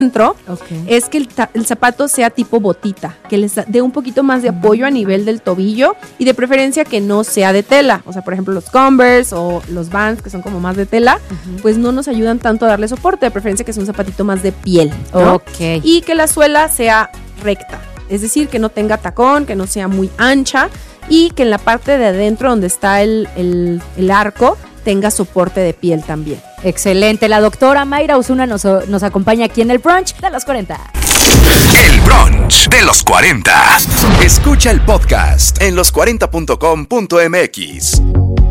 dentro, es que el zapato sea tipo botita, que les dé un poquito más de apoyo a nivel del tobillo y de preferencia que no sea de tela. O sea, por ejemplo, los Converse o los Vans, que son como más de tela, pues no nos ayudan tanto a darle soporte, de preferencia que sea un zapatito más de piel, ¿no? Y que la suela sea recta, es decir, que no tenga tacón, que no sea muy ancha y que en la parte de adentro donde está el arco tenga soporte de piel también. Excelente, la doctora Mayra Osuna nos acompaña aquí en el brunch de los 40. El brunch de los 40. Escucha el podcast en los40.com.mx.